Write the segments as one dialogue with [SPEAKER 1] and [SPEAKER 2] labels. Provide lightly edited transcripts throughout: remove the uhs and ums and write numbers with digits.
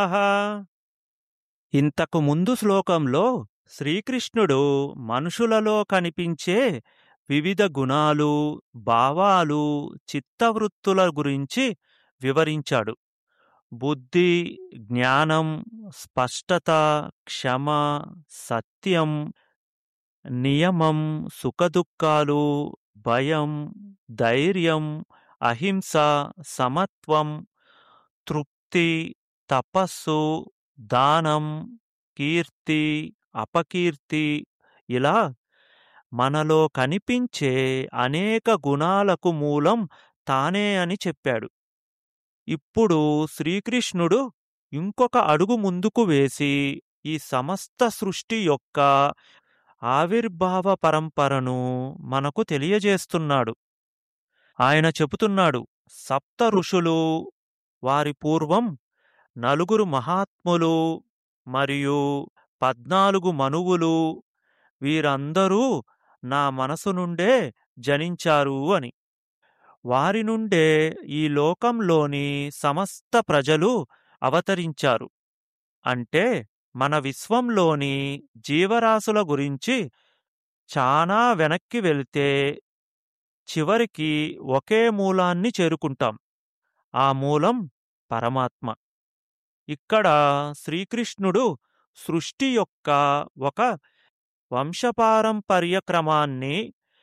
[SPEAKER 1] ఇంతకు ముందు శ్లోకంలో శ్రీకృష్ణుడు మనుషులలో కనిపించే వివిధ గుణాలు, భావాలు, చిత్తవృత్తుల గురించి వివరించాడు. బుద్ధి, జ్ఞానం, స్పష్టత, క్షమ, సత్యం, నియమం, సుఖదుఖాలు, భయం, ధైర్యం, అహింస, సమత్వం, తృప్తి, తపస్సు, దానం, కీర్తి, అపకీర్తి, ఇలా మనలో కనిపించే అనేక గుణాలకు మూలం తానే అని చెప్పాడు. ఇప్పుడు శ్రీకృష్ణుడు ఇంకొక అడుగు ముందుకు వేసి ఈ సమస్త సృష్టి యొక్క ఆవిర్భావ పరంపరను మనకు తెలియజేస్తున్నాడు. ఆయన చెబుతున్నాడు, సప్త ఋషులు, వారి పూర్వం 4 మహాత్ములు మరియు 14 మనువులు, వీరందరూ నా మనసు నుండే జనించారు అని. వారి నుండే ఈ లోకంలోని సమస్త ప్రజలు అవతరించారు. అంటే మన విశ్వంలోని జీవరాశుల గురించి చానా వెనక్కి వెళితే చివరికి ఒకే మూలాన్ని చేరుకుంటాం. ఆ మూలం పరమాత్మ. ఇక్కడ శ్రీకృష్ణుడు సృష్టి యొక్క ఒక వంశపారంపర్య క్రమాన్ని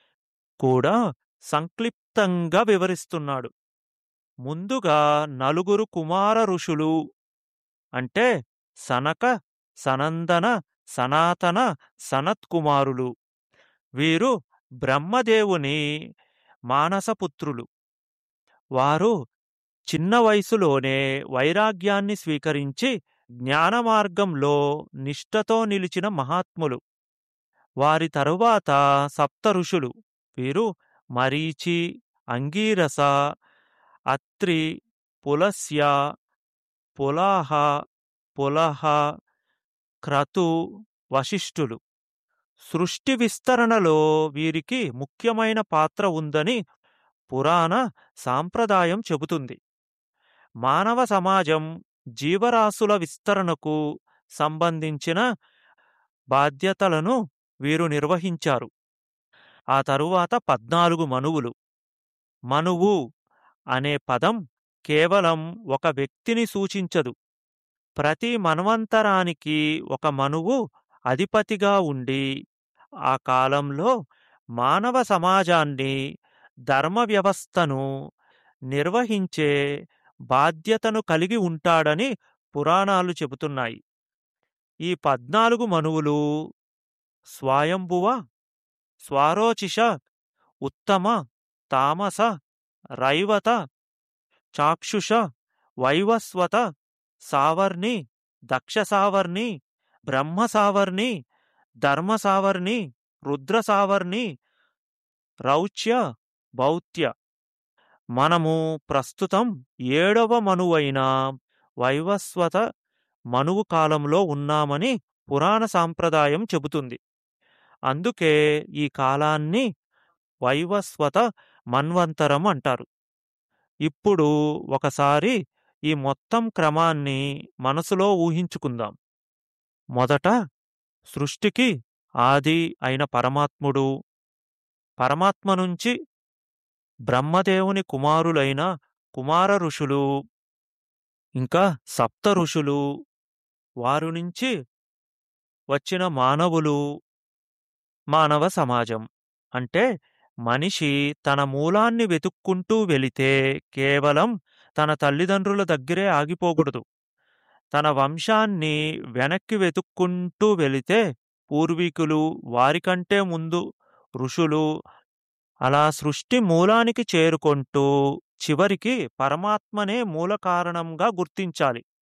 [SPEAKER 1] కూడా సంక్లిప్తంగా వివరిస్తున్నాడు. ముందుగా 4 కుమార ఋషులు అంటే సనక, సనందన, సనాతన, సనత్కుమారులు. వీరు బ్రహ్మదేవుని మానసపుత్రులు. వారు చిన్న వయసులోనే వైరాగ్యాన్ని స్వీకరించి జ్ఞానమార్గంలో నిష్ఠతో నిలిచిన మహాత్ములు. వారి తరువాత సప్త ఋషులు. వీరు మరీచి, అంగీరస, అత్రి, పులస్య, పులాహ, పులహ, క్రతు, వశిష్ఠులు. సృష్టి విస్తరణలో వీరికి ముఖ్యమైన పాత్ర ఉందని పురాణ సాంప్రదాయం చెబుతుంది. మానవ సమాజం, జీవరాశుల విస్తరణకు సంబంధించిన బాధ్యతలను వీరు నిర్వహించారు. ఆ తరువాత 14 మనువులు. మనువు అనే పదం కేవలం ఒక వ్యక్తిని సూచించదు. ప్రతి మన్వంతరానికి ఒక మనువు అధిపతిగా ఉండి ఆ కాలంలో మానవ సమాజాన్ని, ధర్మ వ్యవస్థను నిర్వహించే బాధ్యతను కలిగి ఉంటాడని పురాణాలు చెబుతున్నాయి. ఈ 14 మనువులు స్వయంభువ, స్వారోచిష, ఉత్తమ, తామస, రైవత, చాక్షుష, వైవస్వత, సావర్ణి, దక్ష సావర్ణి, బ్రహ్మ సావర్ణి, ధర్మ సావర్ణి, రుద్ర సావర్ణి, రౌచ్య, భౌత్య. మనము ప్రస్తుతం 7వ మనువైన వైవస్వత మనువు కాలంలో ఉన్నామని పురాణ సాంప్రదాయం చెబుతుంది. అందుకే ఈ కాలాన్ని వైవస్వత మన్వంతరం అంటారు. ఇప్పుడు ఒకసారి ఈ మొత్తం క్రమాన్ని మనసులో ఊహించుకుందాం. మొదట సృష్టికి ఆది అయిన పరమాత్ముడు, పరమాత్మ నుంచి బ్రహ్మదేవుని కుమారులైన కుమార ఋషులు, ఇంకా సప్త ఋషులు, వారి నుంచి వచ్చిన మానవులు, మానవ సమాజం. అంటే మనిషి తన మూలాన్ని వెతుక్కుంటూ వెళితే కేవలం తన తల్లిదండ్రుల దగ్గరే ఆగిపోకూడదు. తన వంశాన్ని వెనక్కి వెతుక్కుంటూ వెళితే పూర్వీకులు, వారికంటే ముందు ఋషులు, అలా సృష్టి మూలానికి చేరుకుంటూ చివరికి పరమాత్మనే మూల కారణంగా గుర్తించాలి.